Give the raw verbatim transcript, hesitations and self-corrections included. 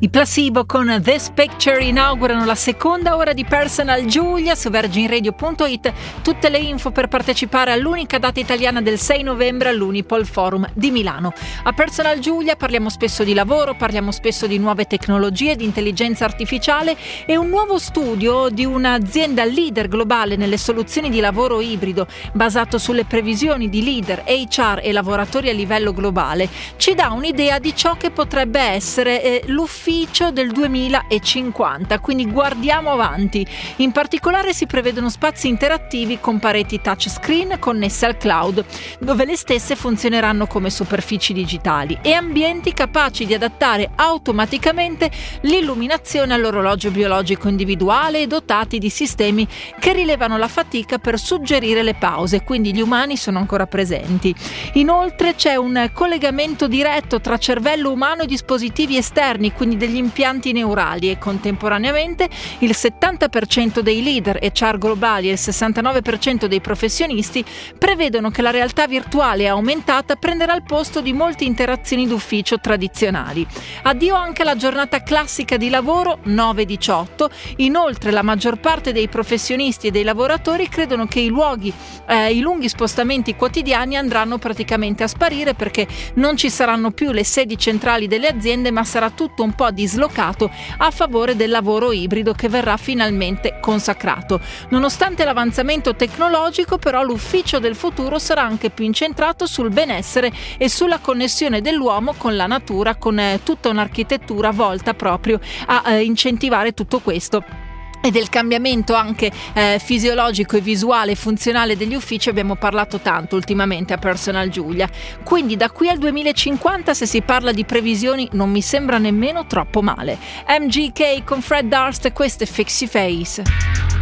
I Placebo con This Picture inaugurano la seconda ora di Personal Giulia su virgin radio punto it. Tutte le info per partecipare all'unica data italiana del sei novembre all'Unipol Forum di Milano. A Personal Giulia parliamo spesso di lavoro, parliamo spesso di nuove tecnologie, di intelligenza artificiale e un nuovo studio di un'azienda leader globale nelle soluzioni di lavoro ibrido basato sulle previsioni di leader, H R e lavoratori a livello globale ci dà un'idea di ciò che potrebbe essere eh, l'ufficio del duemilacinquanta, quindi guardiamo avanti. In particolare si prevedono spazi interattivi con pareti touchscreen connesse al cloud, dove le stesse funzioneranno come superfici digitali, e ambienti capaci di adattare automaticamente l'illuminazione all'orologio biologico individuale e dotati di sistemi che rilevano la fatica per suggerire le pause, quindi gli umani sono ancora presenti. Inoltre c'è un collegamento diretto tra cervello umano e dispositivi esterni, quindi degli impianti neurali, e contemporaneamente il settanta per cento dei leader H R globali e il sessantanove per cento dei professionisti prevedono che la realtà virtuale aumentata prenderà il posto di molte interazioni d'ufficio tradizionali. Addio anche alla giornata classica di lavoro nove diciotto. Inoltre la maggior parte dei professionisti e dei lavoratori credono che i luoghi, eh, i lunghi spostamenti quotidiani andranno praticamente a sparire, perché non ci saranno più le sedi centrali delle aziende, ma sarà tutto un po' dislocato a favore del lavoro ibrido che verrà finalmente consacrato. Nonostante l'avanzamento tecnologico, però, l'ufficio del futuro sarà anche più incentrato sul benessere e sulla connessione dell'uomo con la natura, con eh, tutta un'architettura volta proprio a eh, incentivare tutto questo. E del cambiamento anche eh, fisiologico e visuale e funzionale degli uffici abbiamo parlato tanto ultimamente a Personal Giulia. Quindi da qui al duemilacinquanta, se si parla di previsioni, non mi sembra nemmeno troppo male. M G K con Fred Durst, questo è Fix Your Face.